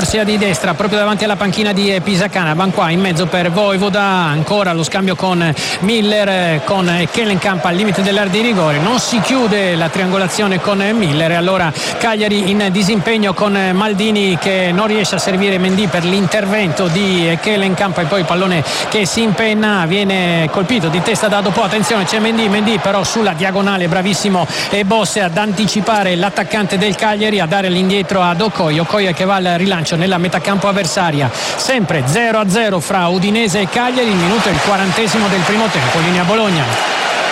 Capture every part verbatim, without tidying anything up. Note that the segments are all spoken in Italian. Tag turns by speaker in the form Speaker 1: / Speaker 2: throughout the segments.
Speaker 1: corsia di destra proprio davanti alla panchina di Pisacana. Banquà in mezzo per Vojvoda, ancora lo scambio con Miller, con Kellenkamp al limite dell'area di rigore, non si chiude la triangolazione con Miller e allora Cagliari in disimpegno con Maldini che non riesce a servire Mendy per l'intervento di Kellenkamp e poi il pallone che si impenna, viene colpito di testa da dopo, attenzione c'è Mendy, Mendy però sulla diagonale bravissimo e Bosse ad anticipare l'attaccante del Cagliari, a dare l'indietro ad Okoye, Okoye che va al rilancio nella metacampo avversaria, sempre zero a zero fra Udinese e Cagliari, il minuto è il quarantesimo del primo tempo, linea Bologna.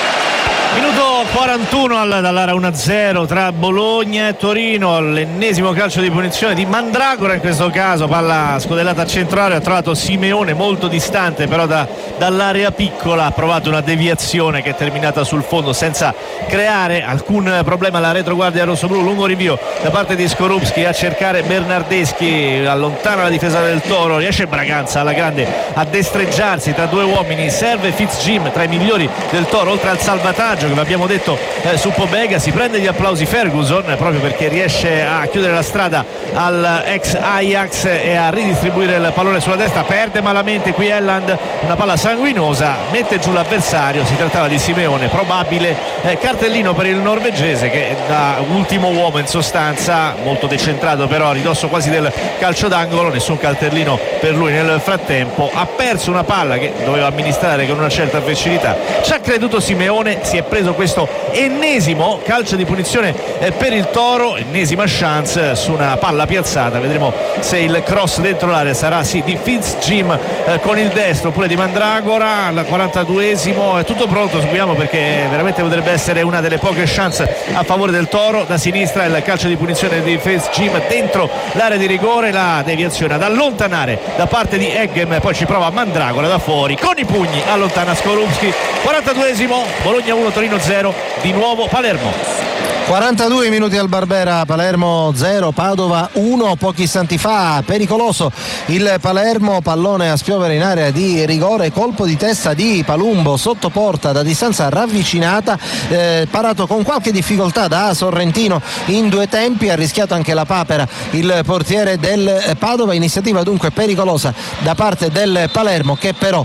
Speaker 2: Minuto quarantuno dall'area uno a zero tra Bologna e Torino, l'ennesimo calcio di punizione di Mandragora, in questo caso palla scodellata a centrale, ha trovato Simeone molto distante però da, dall'area piccola, ha provato una deviazione che è terminata sul fondo senza creare alcun problema alla retroguardia rossoblu, lungo rinvio da parte di Skorupski a cercare Bernardeschi, allontana la difesa del Toro, riesce Braganza alla grande a destreggiarsi tra due uomini, serve Fitzjim tra i migliori del Toro, oltre al salvataggio che vi abbiamo detto eh, su Pobega, si prende gli applausi Ferguson eh, proprio perché riesce a chiudere la strada al ex Ajax e a ridistribuire il pallone sulla destra, perde malamente qui Elland, una palla sanguinosa, mette giù l'avversario, si trattava di Simeone, probabile eh, cartellino per il norvegese che da ultimo uomo in sostanza, molto decentrato però a ridosso quasi del calcio d'angolo, nessun cartellino per lui nel frattempo, ha perso una palla che doveva amministrare con una certa facilità, ci ha creduto Simeone, si è preso questo ennesimo calcio di punizione eh, per il Toro, ennesima chance su una palla piazzata, vedremo se il cross dentro l'area sarà sì di Fitzjim eh, con il destro oppure di Mandragora. Al quarantaduesimo è tutto pronto, seguiamo perché veramente potrebbe essere una delle poche chance a favore del Toro. Da sinistra il calcio di punizione di Fitzjim dentro l'area di rigore, la deviazione ad allontanare da parte di Eggem, poi ci prova Mandragora da fuori con i pugni, allontana Skorupski. quarantaduesimo, Bologna uno Torino zero, di nuovo Palermo.
Speaker 3: quarantadue minuti al Barbera, Palermo zero, Padova uno. Pochi istanti fa pericoloso il Palermo, pallone a spiovere in area di rigore, colpo di testa di Palumbo sotto porta da distanza ravvicinata, eh, parato con qualche difficoltà da Sorrentino in due tempi, ha rischiato anche la papera il portiere del Padova. Iniziativa dunque pericolosa da parte del Palermo che però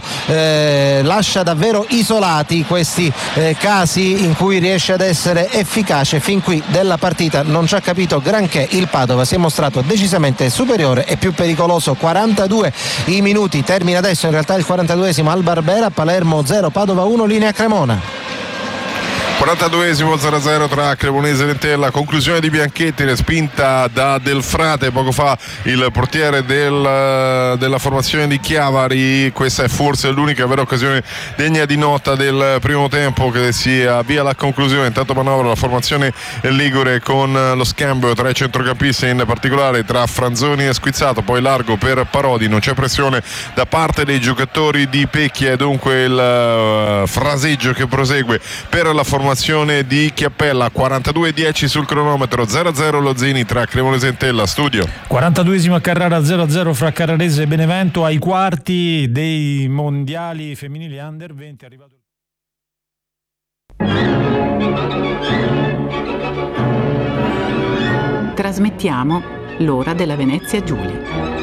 Speaker 3: eh, lascia davvero isolati questi eh, casi in cui riesce ad essere efficace. Fin qui della partita non ci ha capito granché il Padova, si è mostrato decisamente superiore e più pericoloso. quarantadue i minuti, termina adesso in realtà il quarantaduesimo al Barbera, Palermo zero, Padova uno, linea Cremona.
Speaker 4: quarantaduesimo zero a zero tra Cremonese e Lentella, conclusione di Bianchetti, respinta da Del Frate poco fa il portiere del, della formazione di Chiavari. Questa è forse l'unica vera occasione degna di nota del primo tempo che si avvia alla conclusione. Intanto manovra la formazione ligure con lo scambio tra i centrocampisti, in particolare tra Franzoni e Squizzato, poi largo per Parodi, non c'è pressione da parte dei giocatori di Pecchia e dunque il uh, fraseggio che prosegue per la formazione di Chiappella. Quarantadue dieci sul cronometro, zero a zero lo Zini tra Cremonese e Entella. Studio
Speaker 5: quarantaduesimo a Carrara, zero a zero fra Carrarese e Benevento ai quarti dei mondiali femminili under venti. È arrivato...
Speaker 6: Trasmettiamo l'ora della Venezia Giulia.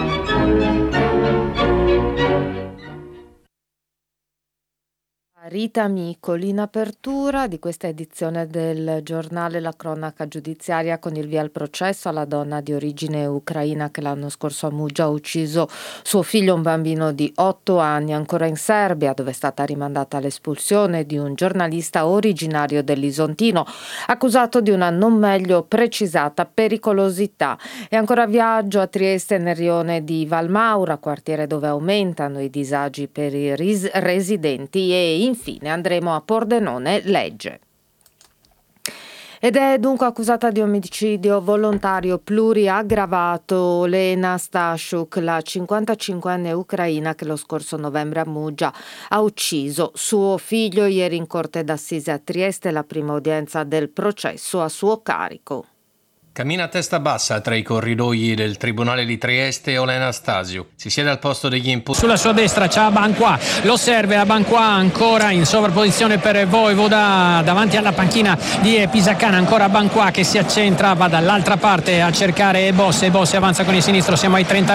Speaker 7: Rita Micoli in apertura di questa edizione del giornale La Cronaca Giudiziaria, con il via al processo alla donna di origine ucraina che l'anno scorso a Muggia ha ucciso suo figlio, un bambino di otto anni, ancora in Serbia, dove è stata rimandata l'espulsione di un giornalista originario dell'Isontino, accusato di una non meglio precisata pericolosità. E ancora viaggio a Trieste nel rione di Valmaura, quartiere dove aumentano i disagi per i ris- residenti, e in Infine andremo a Pordenone, Legge. Ed è dunque accusata di omicidio volontario pluriaggravato Lena Stashuk, la cinquantacinquenne ucraina che lo scorso novembre a Muggia ha ucciso suo figlio. Ieri in corte d'assise a Trieste la prima udienza del processo a suo carico.
Speaker 8: Cammina a testa bassa tra i corridoi del Tribunale di Trieste Olena Anastasio. Si siede al posto degli imputati.
Speaker 1: Sulla sua destra c'ha Banquà, lo serve a Banquà, ancora in sovrapposizione per Vojvoda davanti alla panchina di Pisacana, ancora Banquà che si accentra, va dall'altra parte a cercare Bosse, Bosse avanza con il sinistro, siamo ai trenta